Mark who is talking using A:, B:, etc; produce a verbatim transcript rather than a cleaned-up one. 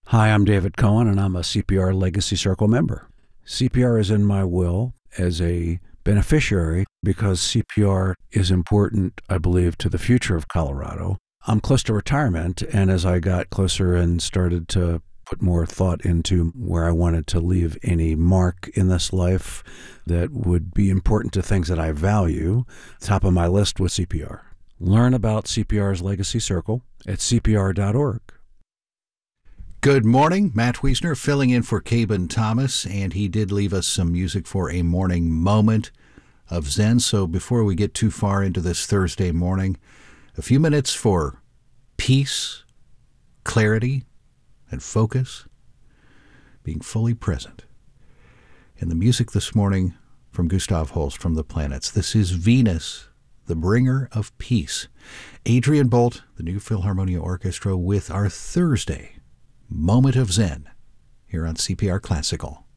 A: Hi, I'm David Cohen, and I'm a C P R Legacy Circle member. C P R is in my will as a beneficiary because C P R is important, I believe, to the future of Colorado. I'm close to retirement, and as I got closer and started to put more thought into where I wanted to leave any mark in this life that would be important to things that I value, top of my list was C P R. Learn about C P R's Legacy Circle at C P R dot org.
B: Good morning, Matt Wiesner filling in for Caben Thomas, and he did leave us some music for a morning moment of Zen. So before we get too far into this Thursday morning, a few minutes for peace, clarity, and focus, being fully present. And the music this morning from Gustav Holst from The Planets. This is Venus, the bringer of peace. Adrian Bolt, the New Philharmonia Orchestra, with our Thursday Moment of Zen here on C P R Classical.